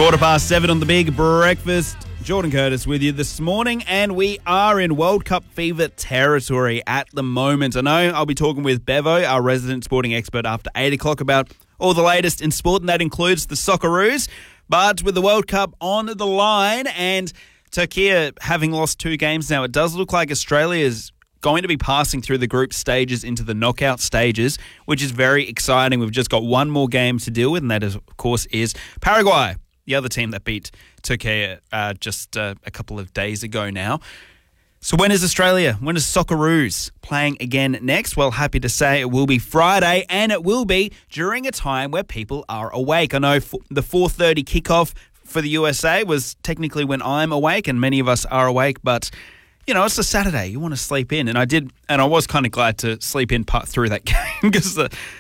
7:15 on the Big Breakfast. Jordan Curtis with you this morning, and we are in World Cup fever territory at the moment. I know I'll be talking with Bevo, our resident sporting expert, after 8 o'clock about all the latest in sport, and that includes the Socceroos. But with the World Cup on the line and Turkey having lost 2 games now, it does look like Australia is going to be passing through the group stages into the knockout stages, which is very exciting. We've just got one more game to deal with, and that, of course, is Paraguay, the other team that beat Turkey just a couple of days ago now. So when is Australia? When is Socceroos playing again next? Well, happy to say it will be Friday, and it will be during a time where people are awake. I know the 4:30 kickoff for the USA was technically when I'm awake, and many of us are awake, but you know, it's a Saturday. You want to sleep in. And I was kind of glad to sleep in part through that game because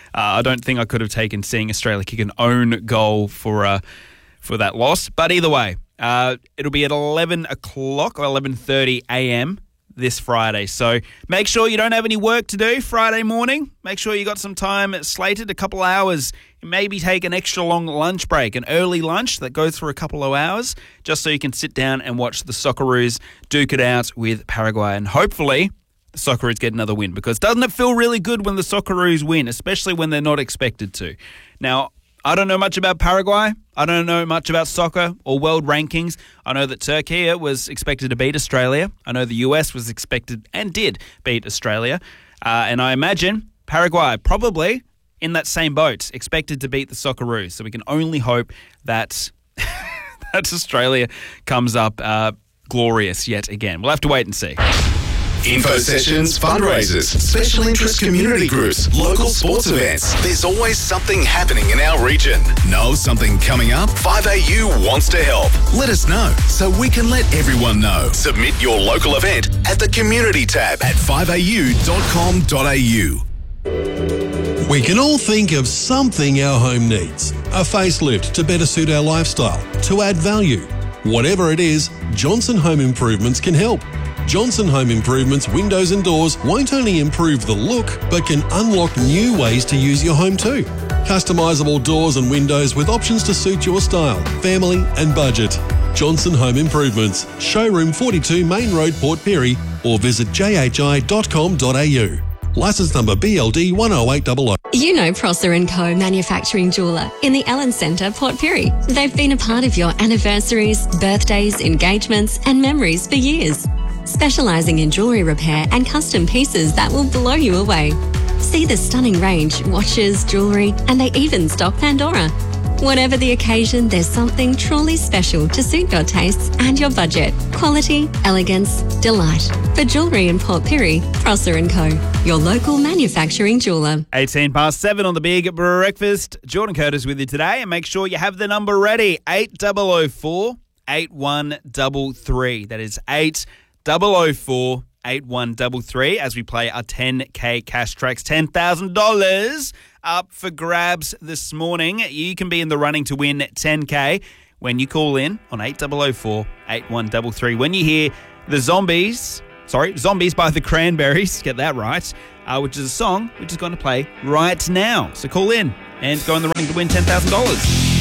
I don't think I could have taken seeing Australia kick an own goal for that loss. But either way, it'll be at 11 o'clock or 11:30 a.m. this Friday. So make sure you don't have any work to do Friday morning. Make sure you got some time slated, a couple hours. Maybe take an extra long lunch break, an early lunch that goes for a couple of hours, just so you can sit down and watch the Socceroos duke it out with Paraguay. And hopefully the Socceroos get another win, because doesn't it feel really good when the Socceroos win, especially when they're not expected to? Now, I don't know much about Paraguay. I don't know much about soccer or world rankings. I know that Turkey was expected to beat Australia. I know the US was expected and did beat Australia. And I imagine Paraguay probably in that same boat, expected to beat the Socceroos. So we can only hope that that Australia comes up glorious yet again. We'll have to wait and see. Info sessions, fundraisers, special interest community groups, local sports events. There's always something happening in our region. Know something coming up? 5AU wants to help. Let us know so we can let everyone know. Submit your local event at the community tab at 5au.com.au. We can all think of something our home needs. A facelift to better suit our lifestyle, to add value. Whatever it is, Johnson Home Improvements can help. Johnson Home Improvements windows and doors won't only improve the look, but can unlock new ways to use your home too. Customisable doors and windows with options to suit your style, family and budget. Johnson Home Improvements, Showroom 42 Main Road, Port Pirie, or visit jhi.com.au. Licence number BLD 10800. You know Prosser & Co. Manufacturing Jeweller in the Ellen Centre, Port Pirie. They've been a part of your anniversaries, birthdays, engagements and memories for years. Specialising in jewellery repair and custom pieces that will blow you away. See the stunning range, watches, jewellery, and they even stock Pandora. Whatever the occasion, there's something truly special to suit your tastes and your budget. Quality, elegance, delight. For jewellery in Port Pirie, Prosser & Co. Your local manufacturing jeweller. 7:18 on the Big Breakfast. Jordan Curtis with you today, and make sure you have the number ready. 8004 8133. That is 8004 8133 as we play our 10K cash tracks. $10,000 up for grabs this morning. You can be in the running to win 10K when you call in on 8004 8133. When you hear the Zombies by the Cranberries, get that right, which is a song which is going to play right now. So call in and go in the running to win $10,000.